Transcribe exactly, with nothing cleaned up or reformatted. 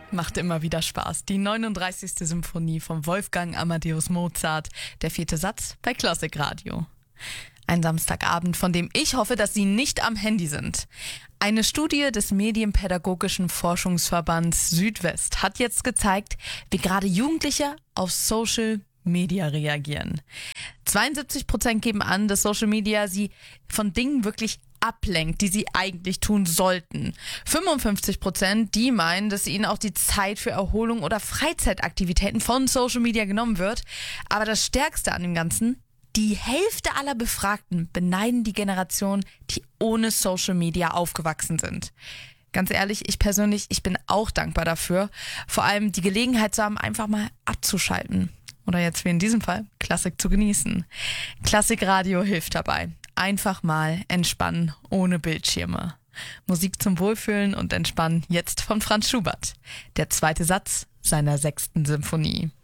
macht immer wieder Spaß. Die neununddreißigste Symphonie von Wolfgang Amadeus Mozart, der vierte Satz bei Klassikradio. Ein Samstagabend, von dem ich hoffe, dass Sie nicht am Handy sind. Eine Studie des Medienpädagogischen Forschungsverbands Südwest hat jetzt gezeigt, wie gerade Jugendliche auf Social Media reagieren. zweiundsiebzig Prozent geben an, dass Social Media sie von Dingen wirklich ablenkt, die sie eigentlich tun sollten. fünfundfünfzig Prozent, die meinen, dass ihnen auch die Zeit für Erholung oder Freizeitaktivitäten von Social Media genommen wird. Aber das Stärkste an dem Ganzen: die Hälfte aller Befragten beneiden die Generation, die ohne Social Media aufgewachsen sind. Ganz ehrlich, ich persönlich, ich bin auch dankbar dafür, vor allem die Gelegenheit zu haben, einfach mal abzuschalten. Oder jetzt wie in diesem Fall, Klassik zu genießen. Klassikradio hilft dabei. Einfach mal entspannen ohne Bildschirme. Musik zum Wohlfühlen und Entspannen jetzt von Franz Schubert. Der zweite Satz seiner sechsten Symphonie.